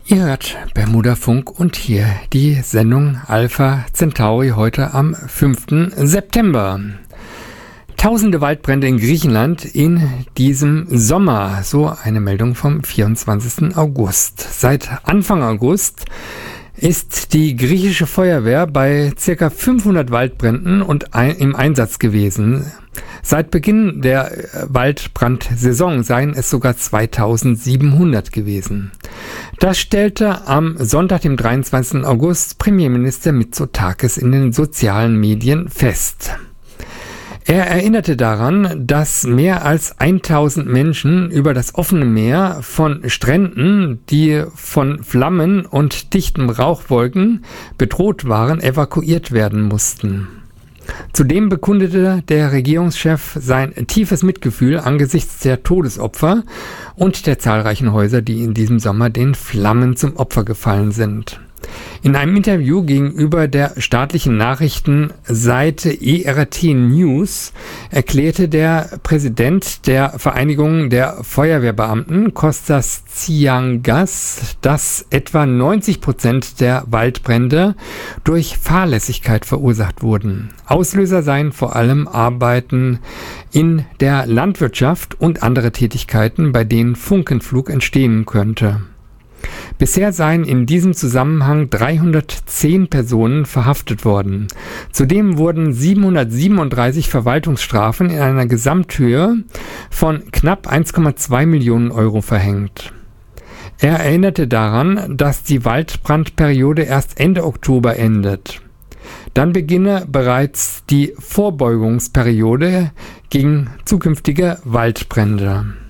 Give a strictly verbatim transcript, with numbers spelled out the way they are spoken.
Ihr hört Bermudafunk und hier die Sendung Alpha Centauri heute am fünften September. Tausende Waldbrände in Griechenland in diesem Sommer, so eine Meldung vom vierundzwanzigsten August. Seit Anfang August ist die griechische Feuerwehr bei ca. fünfhundert Waldbränden und ein, im Einsatz gewesen. Seit Beginn der Waldbrandsaison seien es sogar zweitausendsiebenhundert gewesen. Das stellte am Sonntag, dem dreiundzwanzigsten August, Premierminister Mitsotakis in den sozialen Medien fest. Er erinnerte daran, dass mehr als tausend Menschen über das offene Meer von Stränden, die von Flammen und dichten Rauchwolken bedroht waren, evakuiert werden mussten. Zudem bekundete der Regierungschef sein tiefes Mitgefühl angesichts der Todesopfer und der zahlreichen Häuser, die in diesem Sommer den Flammen zum Opfer gefallen sind. In einem Interview gegenüber der staatlichen Nachrichtenseite E R T News erklärte der Präsident der Vereinigung der Feuerwehrbeamten, Kostas Tsiangas, dass etwa neunzig Prozent der Waldbrände durch Fahrlässigkeit verursacht wurden. Auslöser seien vor allem Arbeiten in der Landwirtschaft und andere Tätigkeiten, bei denen Funkenflug entstehen könnte. Bisher seien in diesem Zusammenhang dreihundertzehn Personen verhaftet worden. Zudem wurden siebenhundertsiebenunddreißig Verwaltungsstrafen in einer Gesamthöhe von knapp eins Komma zwei Millionen Euro verhängt. Er erinnerte daran, dass die Waldbrandperiode erst Ende Oktober endet. Dann beginne bereits die Vorbeugungsperiode gegen zukünftige Waldbrände.